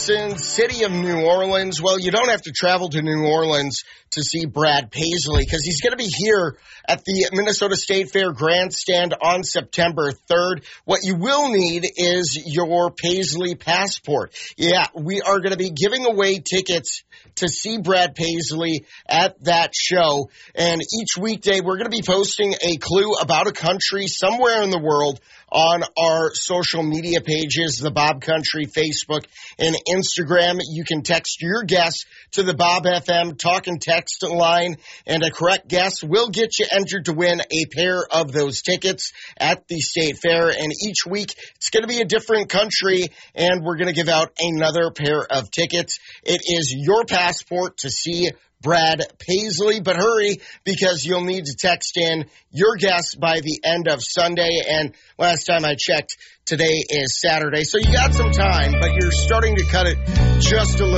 Carson, city of New Orleans. Well, you don't have to travel to New Orleans to see Brad Paisley because he's going to be here at the Minnesota State Fair Grandstand on September 3rd. What you will need is your Paisley passport. Yeah, we are going to be giving away tickets to see Brad Paisley at that show. And each weekday, we're going to be posting a clue about a country somewhere in the world on our social media pages, the Bob Country Facebook and Instagram. You can text your guess to the Bob FM talk and text line, and a correct guess will get you entered to win a pair of those tickets at the State Fair. And each week, it's going to be a different country, and we're going to give out another pair of tickets. It is your passport to see Brad Paisley, but hurry because you'll need to text in your guess by the end of Sunday. And last time I checked, today is Saturday. So you got some time, but you're starting to cut it just a little